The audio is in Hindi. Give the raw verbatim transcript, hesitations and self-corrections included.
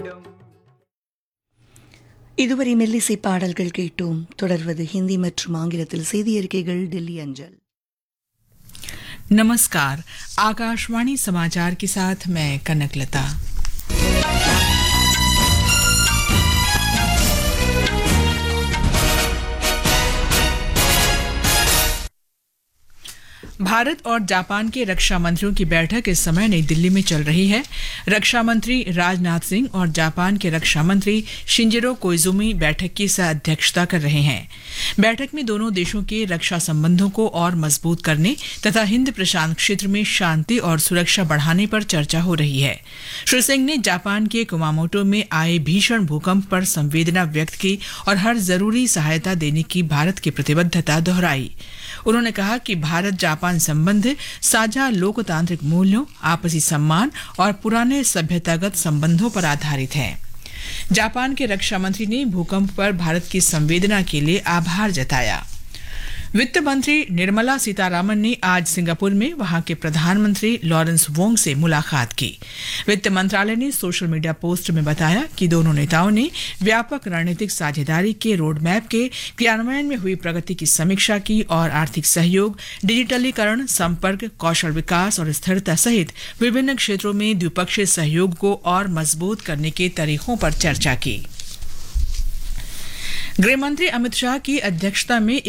இதுவரை மெல்லிசை பாடல்கள் கேட்டோம். தொடர்வது ஹிந்தி மற்றும் ஆங்கிலத்தில் செய்தி அறிக்கைகள் दिल्ली अंजल। नमस्कार, आकाशवाणी समाचार के साथ मैं कनकलता। भारत और जापान के रक्षा मंत्रियों की बैठक इस समय नई दिल्ली में चल रही है। रक्षा मंत्री राजनाथ सिंह और जापान के रक्षा मंत्री शिंजिरो कोइजुमी बैठक की सह अध्यक्षता कर रहे हैं। बैठक में दोनों देशों के रक्षा संबंधों को और मजबूत करने तथा हिंद प्रशांत क्षेत्र में शांति और सुरक्षा बढ़ाने पर चर्चा हो रही है। श्री सिंह ने जापान के कुमामोटो में आए भीषण भूकंप पर संवेदना व्यक्त की और हर जरूरी सहायता देने की भारत की प्रतिबद्धता दोहराई। उन्होंने कहा कि भारत जापान संबंध साझा लोकतांत्रिक मूल्यों, आपसी सम्मान और पुराने सभ्यतागत संबंधों पर आधारित है। जापान के रक्षा मंत्री ने भूकंप पर भारत की संवेदना के लिए आभार जताया। वित्त मंत्री निर्मला सीतारामन ने आज सिंगापुर में वहां के प्रधानमंत्री लॉरेंस वोंग से मुलाकात की। वित्त मंत्रालय ने सोशल मीडिया पोस्ट में बताया कि दोनों नेताओं ने व्यापक रणनीतिक साझेदारी के रोडमैप के क्रियान्वयन में हुई प्रगति की समीक्षा की और आर्थिक सहयोग, डिजिटलीकरण, संपर्क, कौशल विकास और स्थिरता सहित विभिन्न क्षेत्रों में द्विपक्षीय सहयोग को और मजबूत करने के तरीकों पर चर्चा की। गृहमंत्री अमित शाह की अध्यक्षता में